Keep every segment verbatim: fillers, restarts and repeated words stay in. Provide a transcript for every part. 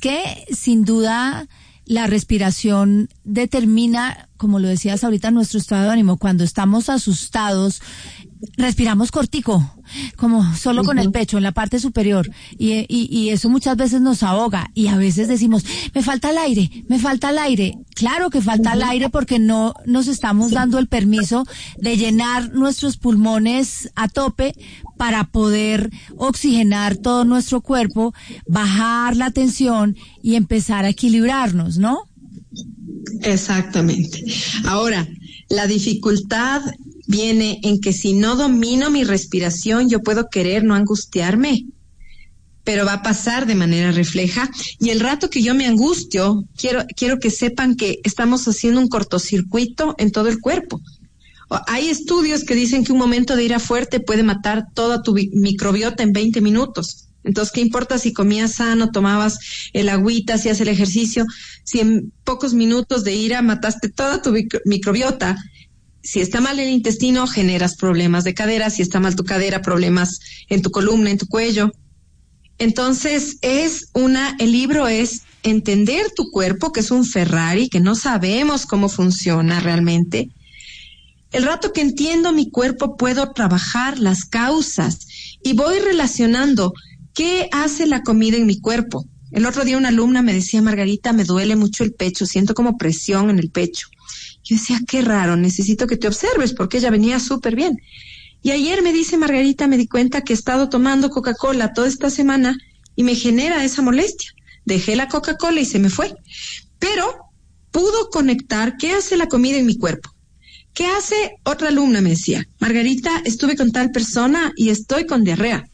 que sin duda la respiración determina, como lo decías ahorita, nuestro estado de ánimo. Cuando estamos asustados, respiramos cortico, como solo uh-huh. con el pecho, en la parte superior, y, y, y eso muchas veces nos ahoga, y a veces decimos, me falta el aire, me falta el aire. Claro que falta uh-huh. el aire porque no nos estamos sí. dando el permiso de llenar nuestros pulmones a tope para poder oxigenar todo nuestro cuerpo, bajar la tensión y empezar a equilibrarnos, ¿no? Exactamente. Ahora, la dificultad viene en que si no domino mi respiración, yo puedo querer no angustiarme, pero va a pasar de manera refleja. Y el rato que yo me angustio, quiero, quiero que sepan que estamos haciendo un cortocircuito en todo el cuerpo. Hay estudios que dicen que un momento de ira fuerte puede matar toda tu microbiota en veinte minutos. Entonces, ¿qué importa si comías sano, tomabas el agüita, hacías el ejercicio? Si en pocos minutos de ira mataste toda tu microbiota. Si está mal el intestino, generas problemas de cadera. Si está mal tu cadera, problemas en tu columna, en tu cuello. Entonces, es una, el libro es entender tu cuerpo, que es un Ferrari, que no sabemos cómo funciona realmente. El rato que entiendo mi cuerpo, puedo trabajar las causas y voy relacionando qué hace la comida en mi cuerpo. El otro día una alumna me decía, Margarita, me duele mucho el pecho, siento como presión en el pecho. Yo decía, qué raro, necesito que te observes, porque ella venía súper bien. Y ayer me dice, Margarita, me di cuenta que he estado tomando Coca-Cola toda esta semana y me genera esa molestia. Dejé la Coca-Cola y se me fue. Pero pudo conectar qué hace la comida en mi cuerpo. ¿Qué hace? Otra alumna me decía, Margarita, estuve con tal persona y estoy con diarrea.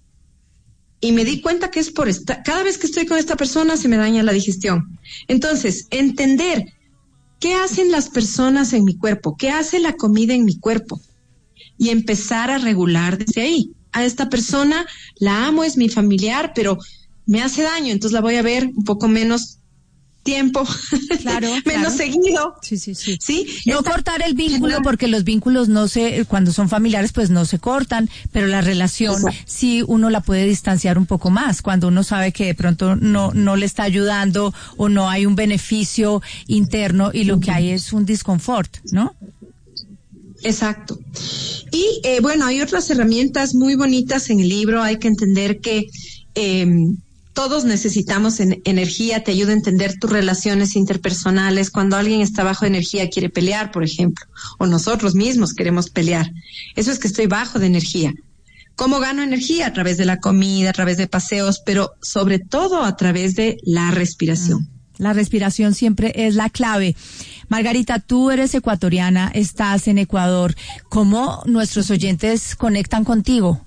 Y me di cuenta que es por esta, cada vez que estoy con esta persona se me daña la digestión. Entonces, entender qué hacen las personas en mi cuerpo, qué hace la comida en mi cuerpo y empezar a regular desde ahí. A esta persona la amo, es mi familiar, pero me hace daño, entonces la voy a ver un poco menos tiempo, claro, menos claro. seguido. Sí, sí, sí. ¿Sí? No Esta... cortar el vínculo, porque los vínculos no se, cuando son familiares, pues no se cortan, pero la relación Exacto. sí uno la puede distanciar un poco más cuando uno sabe que de pronto no, no le está ayudando o no hay un beneficio interno y lo que hay es un disconfort, ¿no? Exacto. Y eh, bueno, hay otras herramientas muy bonitas en el libro. Hay que entender que eh, todos necesitamos en, energía, te ayuda a entender tus relaciones interpersonales. Cuando alguien está bajo energía, quiere pelear, por ejemplo, o nosotros mismos queremos pelear. Eso es que estoy bajo de energía. ¿Cómo gano energía? A través de la comida, a través de paseos, pero sobre todo a través de la respiración. La respiración siempre es la clave. Margarita, tú eres ecuatoriana, estás en Ecuador. ¿Cómo nuestros oyentes conectan contigo?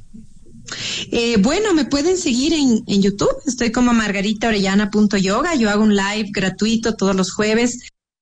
Eh, bueno, me pueden seguir en, en YouTube. Estoy como margarita orellana punto yoga. Yo hago un live gratuito todos los jueves.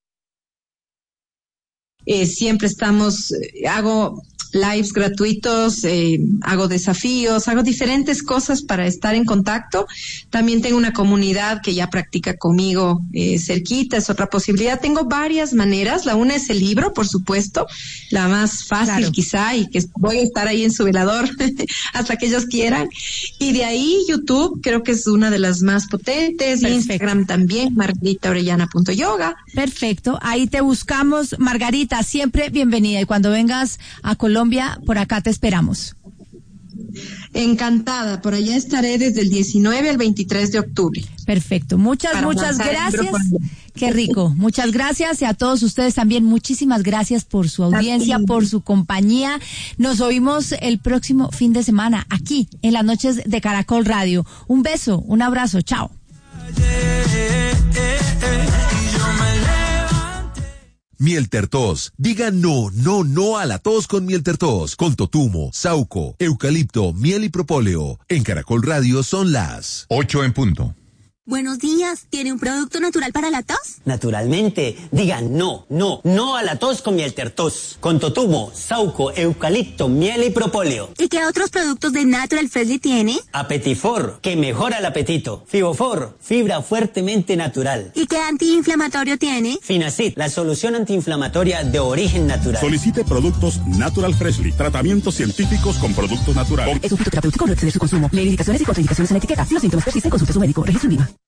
Eh, siempre estamos, eh, hago lives gratuitos, eh, hago desafíos, hago diferentes cosas para estar en contacto. También tengo una comunidad que ya practica conmigo eh, cerquita, es otra posibilidad. Tengo varias maneras. La una es el libro, por supuesto, la más fácil claro. quizá, y que voy a estar ahí en su velador hasta que ellos quieran. Y de ahí YouTube creo que es una de las más potentes. Perfecto. Instagram también, margarita orellana punto yoga. Perfecto, ahí te buscamos. Margarita, siempre bienvenida, y cuando vengas a Colombia, por acá te esperamos. Encantada, por allá estaré desde el diecinueve al veintitrés de octubre. Perfecto, muchas, Para muchas gracias. Qué rico, muchas gracias, y a todos ustedes también muchísimas gracias por su audiencia, por su compañía. Nos oímos el próximo fin de semana aquí en las noches de Caracol Radio. Un beso, un abrazo, chao. Mieltertos. Diga no, no, no a la tos con Mieltertos. Con totumo, sauco, eucalipto, miel y propóleo. En Caracol Radio son las ocho en punto. Buenos días, ¿tiene un producto natural para la tos? Naturalmente, diga no, no, no a la tos con Mieltertos. Con totumo, sauco, eucalipto, miel y propóleo. ¿Y qué otros productos de Natural Freshly tiene? Apetifor, que mejora el apetito. Fibofor, fibra fuertemente natural. ¿Y qué antiinflamatorio tiene? Finacid, la solución antiinflamatoria de origen natural. Solicite productos Natural Freshly, tratamientos científicos con productos naturales. Es un fitoterapéutico, no exceder su consumo. Lee indicaciones y contraindicaciones en la etiqueta. Si los síntomas persisten, consulte a su médico. Registro en